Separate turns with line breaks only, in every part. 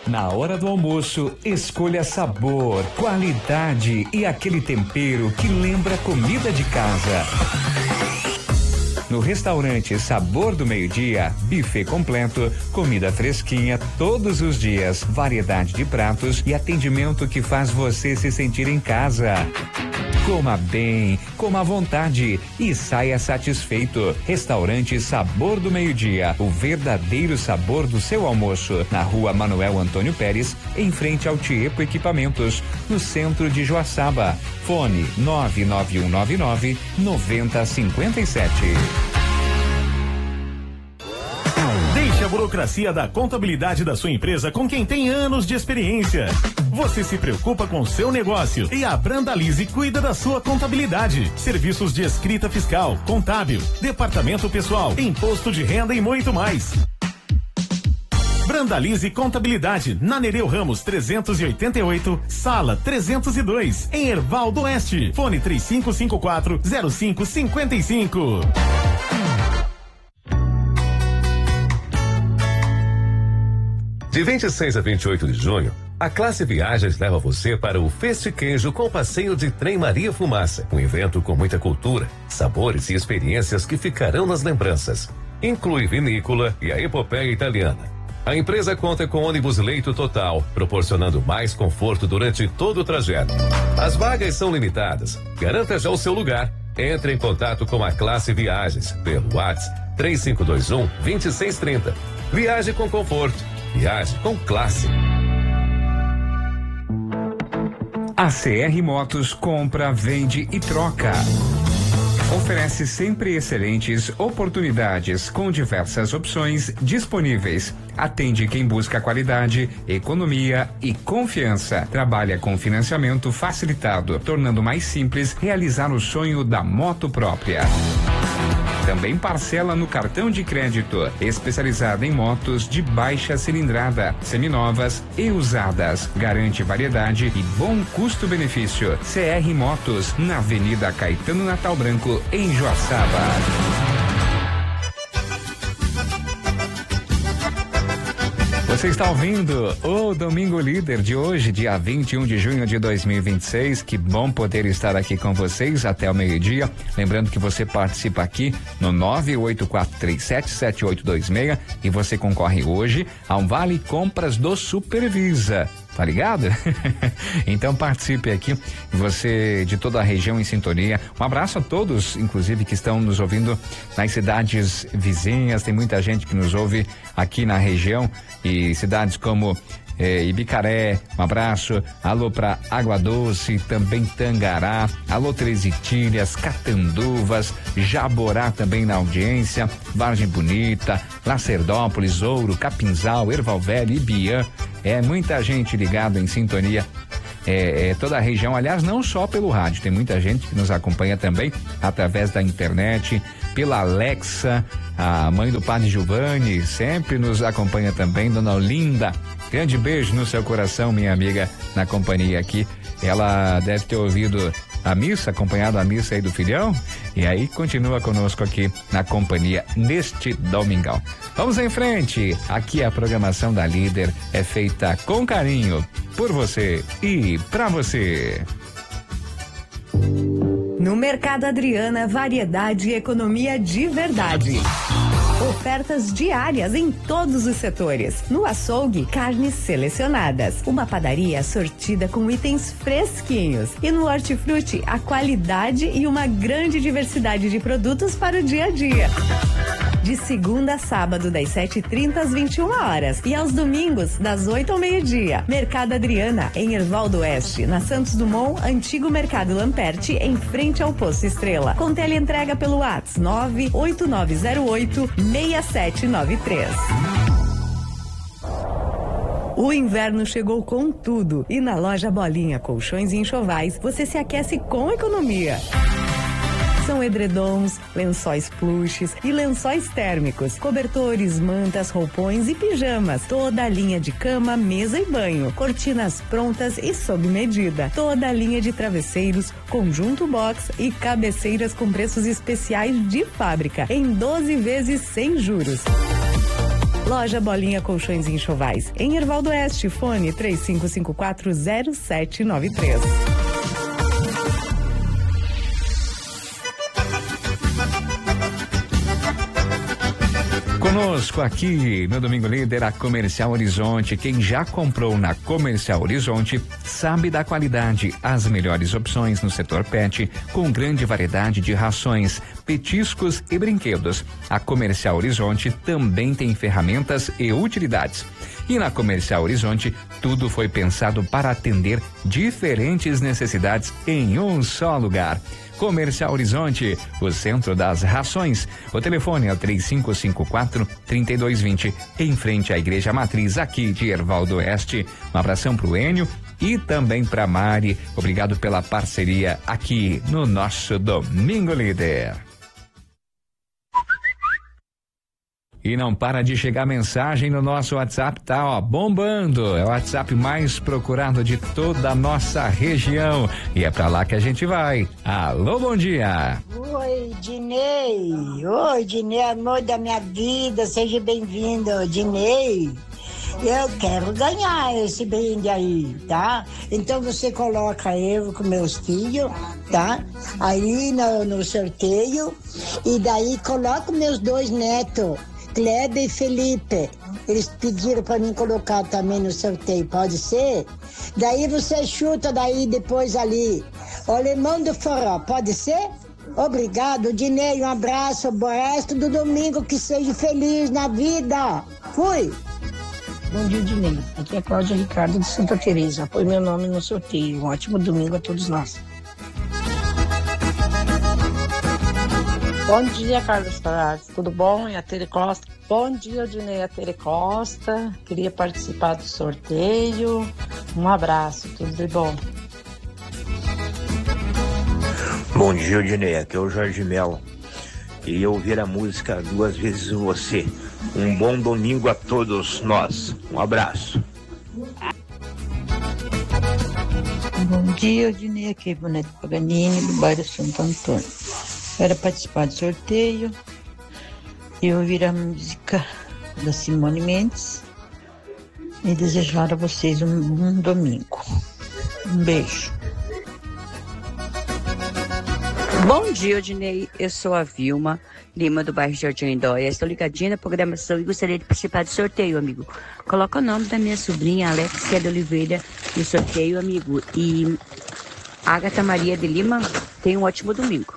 Na hora do almoço, escolha sabor, qualidade e aquele tempero que lembra comida de casa. No restaurante Sabor do Meio-Dia, buffet completo, comida fresquinha todos os dias, variedade de pratos e atendimento que faz você se sentir em casa. Coma bem, coma à vontade e saia satisfeito. Restaurante Sabor do Meio-Dia, o verdadeiro sabor do seu almoço. Na rua Manuel Antônio Pérez, em frente ao Tiepo Equipamentos, no centro de Joaçaba. Fone 99199-9057.
Deixe a burocracia da contabilidade da sua empresa com quem tem anos de experiência. Você se preocupa com o seu negócio e a Brandalize cuida da sua contabilidade. Serviços de escrita fiscal, contábil, departamento pessoal, imposto de renda e muito mais. Brandalize Contabilidade, na Nereu Ramos 388, sala 302, em Erval do Oeste. Fone 3554-0555.
De 26 a 28 de junho, a Classe Viagens leva você para o Festiquejo com passeio de Trem Maria Fumaça. Um evento com muita cultura, sabores e experiências que ficarão nas lembranças. Inclui vinícola e a epopeia italiana. A empresa conta com ônibus leito total, proporcionando mais conforto durante todo o trajeto. As vagas são limitadas. Garanta já o seu lugar. Entre em contato com a Classe Viagens pelo WhatsApp 3521-2630. Viaje com conforto. Viaje com classe.
A CR Motos compra, vende e troca. Oferece sempre excelentes oportunidades com diversas opções disponíveis. Atende quem busca qualidade, economia e confiança. Trabalha com financiamento facilitado, tornando mais simples realizar o sonho da moto própria. Também parcela no cartão de crédito, especializada em motos de baixa cilindrada, seminovas e usadas. Garante variedade e bom custo-benefício. CR Motos, na Avenida Caetano Natal Branco, em Joaçaba. Você está ouvindo o Domingo Líder de hoje, dia 21 de junho de 2026. Que bom poder estar aqui com vocês até o meio-dia. Lembrando que você participa aqui no 984377826 e você concorre hoje a um Vale Compras do Supervisa. Tá ligado? Então participe aqui, você de toda a região em sintonia. Um abraço a todos, inclusive, que estão nos ouvindo nas cidades vizinhas. Tem muita gente que nos ouve aqui na região e cidades como Ibicaré, um abraço. Alô pra Água Doce, também Tangará, alô Três Itilhas, Catanduvas, Jaborá também na audiência, Vargem Bonita, Lacerdópolis, Ouro, Capinzal, Erval Velho, Ibiã. Muita gente ligada em sintonia. Toda a região, aliás, não só pelo rádio, tem muita gente que nos acompanha também através da internet, pela Alexa, a mãe do Padre Giovanni sempre nos acompanha também, Dona Olinda, grande beijo no seu coração, minha amiga, na companhia aqui. Ela deve ter ouvido a missa, acompanhado a missa aí do filhão, e aí continua conosco aqui na companhia neste domingão. Vamos em frente, aqui a programação da Líder é feita com carinho, por você e pra você.
No Mercado Adriana, variedade e economia de verdade. Ofertas diárias em todos os setores. No açougue, carnes selecionadas. Uma padaria sortida com itens fresquinhos. E no hortifruti, a qualidade e uma grande diversidade de produtos para o dia a dia. De segunda a sábado, das 7h30 às 21h. E aos domingos, das 8 ao meio-dia. Mercado Adriana, em Erval do Oeste, na Santos Dumont, antigo Mercado Lamperti, em frente ao Poço Estrela. Com teleentrega pelo WhatsApp 98908-6793. O inverno chegou com tudo e na loja Bolinha Colchões e Enxovais você se aquece com economia. São edredons, lençóis pluches e lençóis térmicos, cobertores, mantas, roupões e pijamas. Toda a linha de cama, mesa e banho. Cortinas prontas e sob medida. Toda a linha de travesseiros, conjunto box e cabeceiras com preços especiais de fábrica. Em 12 vezes sem juros. Loja Bolinha Colchões e Enxovais, em Erval do Oeste, fone 35540793.
Conosco aqui no Domingo Líder, a Comercial Horizonte. Quem já comprou na Comercial Horizonte sabe da qualidade, as melhores opções no setor pet, com grande variedade de rações, petiscos e brinquedos. A Comercial Horizonte também tem ferramentas e utilidades. E na Comercial Horizonte, tudo foi pensado para atender diferentes necessidades em um só lugar. Comercial Horizonte, o centro das rações. O telefone é o 3554-3220, em frente à Igreja Matriz, aqui de Erval do Oeste. Um abração pro Enio e também pra Mari. Obrigado pela parceria aqui no nosso Domingo Líder. E não para de chegar mensagem no nosso WhatsApp, tá bombando. É o WhatsApp mais procurado de toda a nossa região. E é pra lá que a gente vai. Alô, bom dia.
Oi, Dinei, amor da minha vida, seja bem-vindo, Dinei. Eu quero ganhar esse brinde aí, tá? Então você coloca eu com meus filhos, tá? Aí no sorteio, e daí coloca meus 2 netos, Kleber e Felipe. Eles pediram para mim colocar também no sorteio, pode ser? Daí você chuta daí depois ali, o Alemão do Forró, pode ser? Obrigado, Dinei, um abraço, o resto do domingo, que seja feliz na vida. Fui!
Bom dia, Dinei. Aqui é Cláudia Ricardo de Santa Teresa. Põe meu nome no sorteio. Um ótimo domingo a todos nós. Bom dia, Carlos Soares. Tudo bom? É a Tere Costa. Bom dia, Dinei. É a Tere Costa. Queria participar do sorteio. Um abraço. Tudo de bom.
Bom dia, Dinei. Aqui é o Jorge Melo. E ouvir a música 2 vezes você. Um bom domingo a todos nós. Um abraço.
Bom dia, Dinei. Aqui é Bonete Paganini, do bairro Santo Antônio. Para participar do sorteio e ouvir a música da Simone Mendes e desejar a vocês um bom domingo. Um beijo.
Bom dia, Odinei. Eu sou a Vilma Lima, do bairro Jardim Lindóia. Estou ligadinha na programação e gostaria de participar do sorteio, amigo. Coloca o nome da minha sobrinha, Alexia de Oliveira, no sorteio, amigo. E Agatha Maria de Lima, tenha um ótimo domingo.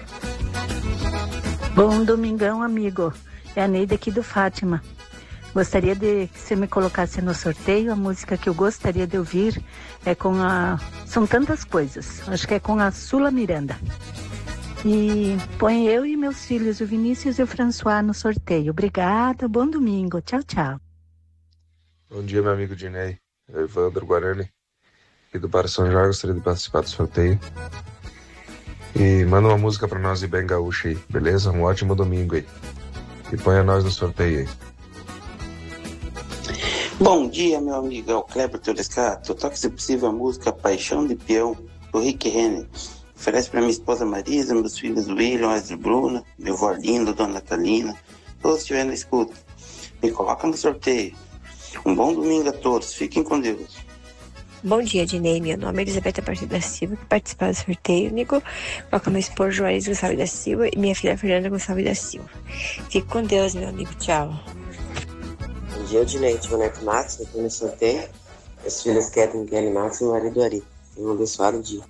Bom domingão, amigo. É a Neide aqui do Fátima. Gostaria de que você me colocasse no sorteio. A música que eu gostaria de ouvir é com a... São tantas coisas. Acho que é com a Sula Miranda. E põe eu e meus filhos, o Vinícius e o François, no sorteio. Obrigada, bom domingo. Tchau, tchau.
Bom dia, meu amigo Dinei. Evandro Guarani, aqui do Bar São Jorge. Gostaria de participar do sorteio. E manda uma música pra nós de bem gaúcha aí, beleza? Um ótimo domingo aí. E ponha nós no sorteio aí.
Bom dia, meu amigo. É o Kleber Torescato. Toque, se possível, a música Paixão de Peão, do Rick Renner. Oferece pra minha esposa Marisa, meus filhos William, Wesley, Bruna, meu avó lindo, Dona Natalina. Todos estiverem na escuta. Me coloca no sorteio. Um bom domingo a todos. Fiquem com Deus.
Bom dia, Dinei. Meu nome é Elizabeth Aparecida da Silva, que participa do sorteio, amigo. Coloca meu esposo Juarez Gonçalves da Silva e minha filha Fernanda Gonçalves da Silva. Fique com Deus, meu amigo. Tchau.
Bom dia, Dinei. Tio Neto Max, aqui no sorteio. Meus filhos Kevin, Kelly Max e marido Ari. Tenham um abençoado dia.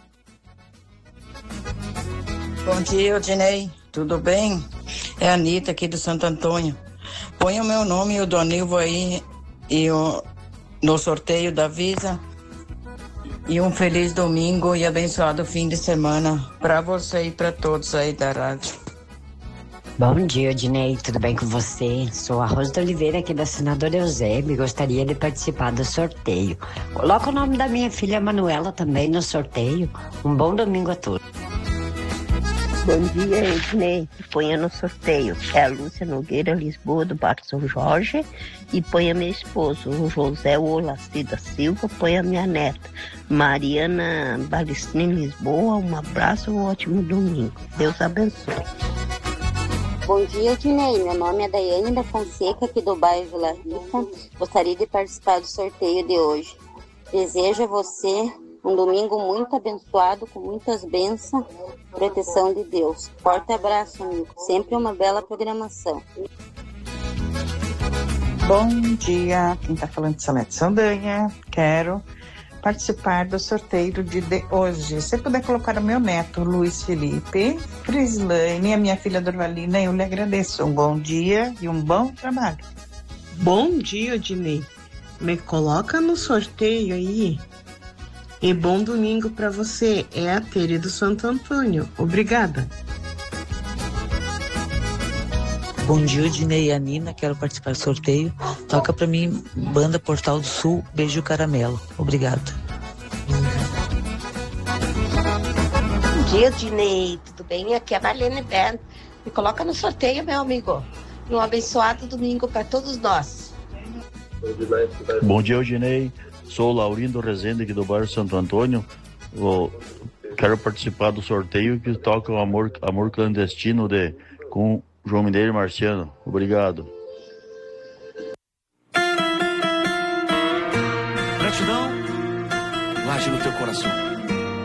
Bom dia, Dinei. Tudo bem? É a Anitta aqui do Santo Antônio. Põe o meu nome e o do Anilvo aí no sorteio da Visa. E um feliz domingo e abençoado fim de semana para você e para todos aí da rádio.
Bom dia, Dinei. Tudo bem com você? Sou a Rosa de Oliveira, aqui da Senadora Eusébio, e gostaria de participar do sorteio. Coloca o nome da minha filha Manuela também no sorteio. Um bom domingo a todos.
Bom dia, Ednei. Ponha no sorteio. É a Lúcia Nogueira, Lisboa, do Bar São Jorge. E ponha meu esposo, o José Olaci da Silva. Ponha minha neta, Mariana Balestrin, Lisboa. Um abraço, um ótimo domingo. Deus abençoe.
Bom dia, Dinei. Meu nome é Daiane da Fonseca, aqui do bairro Vila Rita. Gostaria de participar do sorteio de hoje. Desejo a você um domingo muito abençoado, com muitas bênçãos, proteção de Deus. Forte abraço, amigo. Sempre uma bela programação.
Bom dia, quem está falando de Salete Saldanha. Quero participar do sorteio de hoje. Se puder colocar o meu neto, Luiz Felipe, Crislane, a minha filha Dorvalina, eu lhe agradeço. Um bom dia e um bom trabalho.
Bom dia, Dinei. Me coloca no sorteio aí. E bom domingo para você. É a Tere do Santo Antônio. Obrigada.
Bom dia, Dinei e a Nina, quero participar do sorteio. Toca pra mim, Banda Portal do Sul, Beijo Caramelo. Obrigado.
Bom dia, Dinei. Tudo bem? Aqui é a Marlene Bern. Me coloca no sorteio, meu amigo. Um abençoado domingo para todos nós.
Bom dia, Dinei. Sou o Laurindo Rezende, aqui do bairro Santo Antônio. Quero participar do sorteio que toca o Amor Clandestino com João Mineiro e Marciano. Obrigado.
Gratidão. Laje no teu coração.